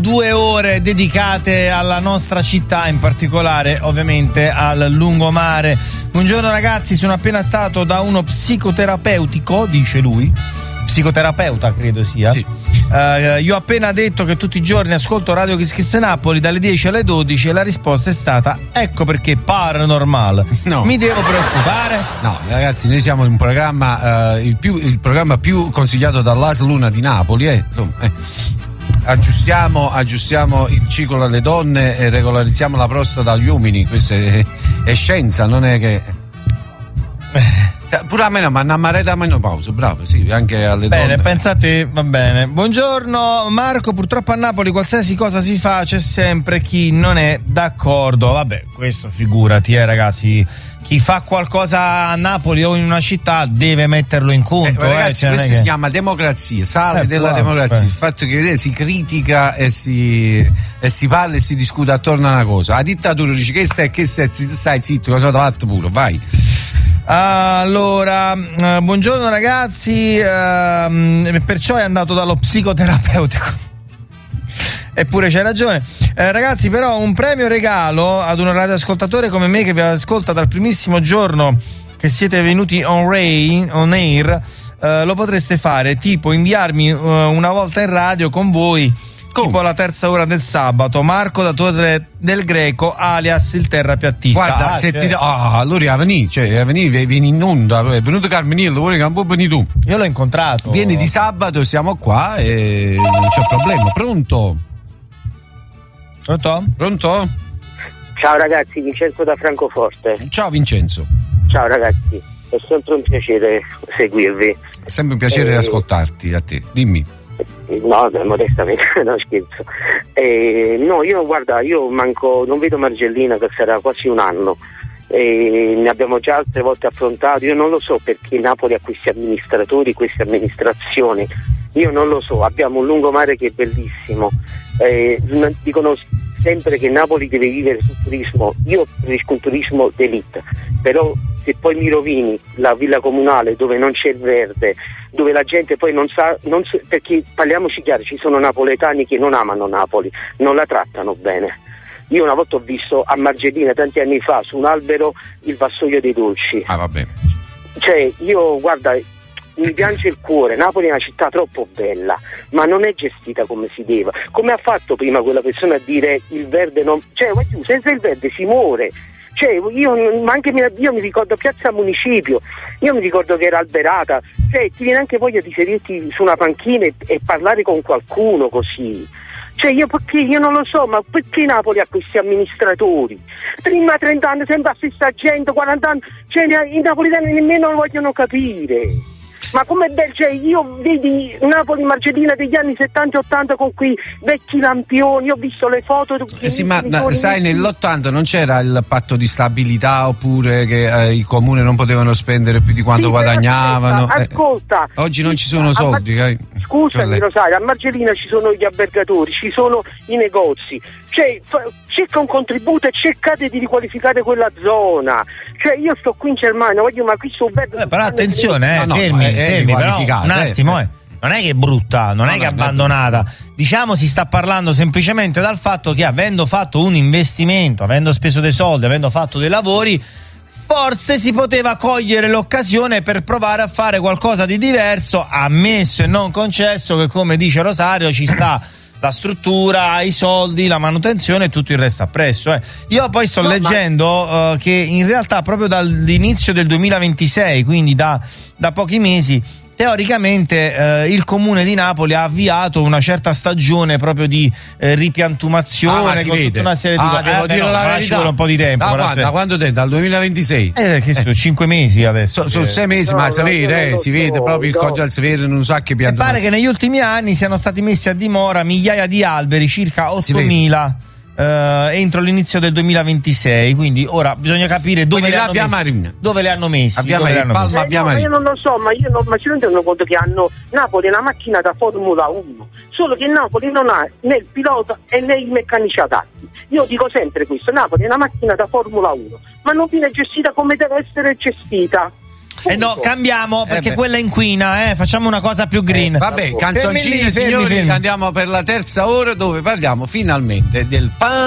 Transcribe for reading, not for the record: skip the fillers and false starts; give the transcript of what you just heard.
2 ore dedicate alla nostra città, in particolare ovviamente al lungomare. Buongiorno ragazzi, sono appena stato da uno psicoterapeutico, dice lui, psicoterapeuta credo sia. Sì. Io ho appena detto che tutti i giorni ascolto Radio Kiss Kiss Napoli dalle 10 alle 12 e la risposta è stata: ecco perché paranormal. No. Mi devo preoccupare? No, ragazzi, noi siamo in un programma, il programma più consigliato dall'AS Luna di Napoli, insomma. Aggiustiamo il ciclo alle donne e regolarizziamo la prostata agli uomini. Questa è scienza, non è che. Pure a me no, ma una maretta a menopausa, bravo, sì, anche alle donne. Bene, pensate, va bene. Buongiorno Marco, purtroppo a Napoli qualsiasi cosa si fa c'è sempre chi non è d'accordo. Vabbè, questo figurati, ragazzi. Chi fa qualcosa a Napoli o in una città deve metterlo in conto. Ragazzi, questo si chiama democrazia, sale della democrazia. Il fatto che si critica e si parla e si discute attorno a una cosa. La dittatura dice che stai zitto, cosa fatto pure, vai. Allora, buongiorno ragazzi, perciò è andato dallo psicoterapeutico. Eppure c'hai ragione. Ragazzi, però un premio regalo ad un radioascoltatore come me che vi ascolta dal primissimo giorno che siete venuti on air, lo potreste fare, tipo inviarmi una volta in radio con voi, tipo la terza ora del sabato, Marco da Torre del Greco alias il terrapiattista. Guarda, se ti allora vieni in onda, è venuto Carmenillo, vuoi che un po' veni tu? Io l'ho incontrato. Vieni di sabato, siamo qua e non c'è problema. Pronto? Ciao ragazzi, Vincenzo da Francoforte. Ciao Vincenzo. Ciao ragazzi, è sempre un piacere seguirvi. È sempre un piacere ascoltarti, a te, dimmi. No, modestamente, no scherzo. No, io non vedo Margellina che sarà quasi un anno. Ne abbiamo già altre volte affrontato. Io non lo so perché Napoli ha questi amministratori, queste amministrazioni. Io non lo so, abbiamo un lungomare che è bellissimo. Dicono sempre che Napoli deve vivere sul turismo. Io preferisco un turismo d'élite, però se poi mi rovini la villa comunale dove non c'è il verde, dove la gente poi non sa, perché parliamoci chiaro, ci sono napoletani che non amano Napoli, non la trattano bene. Io una volta ho visto a Margellina tanti anni fa su un albero il vassoio dei dolci. Vabbè. Cioè, io guarda, mi piange il cuore. Napoli è una città troppo bella, ma non è gestita come si deve. Come ha fatto prima quella persona a dire il verde non. Cioè, senza il verde si muore. Cioè, io mi ricordo Piazza Municipio, io mi ricordo che era alberata. Cioè, ti viene anche voglia di sederti su una panchina e parlare con qualcuno così. Cioè io non lo so, ma perché Napoli ha questi amministratori? Prima 30 anni sempre la stessa gente, 40 anni, cioè i napoletani nemmeno lo vogliono capire. Ma com'è bello, cioè io vedi Napoli Margellina degli anni 70-80 con quei vecchi lampioni, ho visto le foto. Sì, ma sai, nell'80 non c'era il patto di stabilità oppure che i comuni non potevano spendere più di quanto guadagnavano? Ascolta, oggi non ci sono soldi. Scusami Rosario, a Margellina ci sono gli albergatori, ci sono i negozi. Cioè, cerca un contributo e cercate di riqualificare quella zona. Cioè, io sto qui in Germania, ma qui sto verde. Però attenzione, fermi, però un attimo, non è che è brutta, non è che è abbandonata. Diciamo, si sta parlando semplicemente dal fatto che avendo fatto un investimento, avendo speso dei soldi, avendo fatto dei lavori, forse si poteva cogliere l'occasione per provare a fare qualcosa di diverso, ammesso e non concesso che, come dice Rosario, ci sta la struttura, i soldi, la manutenzione e tutto il resto appresso. Io poi sto leggendo che in realtà proprio dall'inizio del 2026, quindi da pochi mesi, teoricamente il comune di Napoli ha avviato una certa stagione proprio di ripiantumazione con tutta una serie di cose. Devo dire la verità, ci vuole un po' di tempo. Da quando te? Dal 2026? Che sono 5 mesi adesso. Sono 6 mesi, ma si vede proprio il codice, si vede non sa che piantumazione. Pare che negli ultimi anni siano stati messi a dimora migliaia di alberi, circa 8.000. Entro l'inizio del 2026, quindi ora bisogna capire dove li hanno messi. Io non lo so, ma si rendono conto che Napoli è una macchina da Formula 1, solo che Napoli non ha né il pilota e né i meccanici adatti. Io dico sempre questo: Napoli è una macchina da Formula 1, ma non viene gestita come deve essere gestita. no, cambiamo perché quella inquina, facciamo una cosa più green. Vabbè, canzoncine, signori, andiamo per la terza ora dove parliamo finalmente del